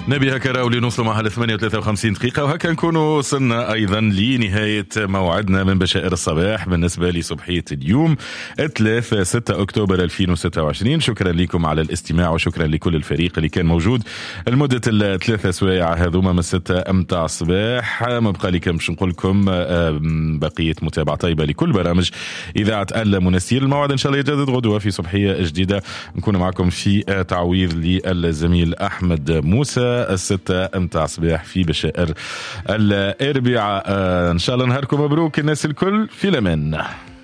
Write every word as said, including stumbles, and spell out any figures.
نبي هكا راو لنوصلوا معها ل ثمانية وثلاثين وخمسين دقيقة، وهكا نكونوا وصلنا أيضا لنهاية موعدنا من بشائر الصباح بالنسبة لصبحية اليوم الثلاثاء ستة أكتوبر ألفين وستة وعشرين. شكرا لكم على الاستماع، وشكرا لكل الفريق اللي كان موجود لمدة الثلاثة سوايع هذوما من ستة أمتع الصباح. ما بقى لكم باش نقول لكم بقية متابعة طيبة لكل برامج إذاعة المنسير. الموعد إن شاء الله يجدد غدوة في صبحية جديدة، نكون معكم في تعويض للزميل أحمد موسى الستة امتع صباح في بشائر الاربعاء. ان شاء الله نهاركم مبروك الناس الكل، في الامان.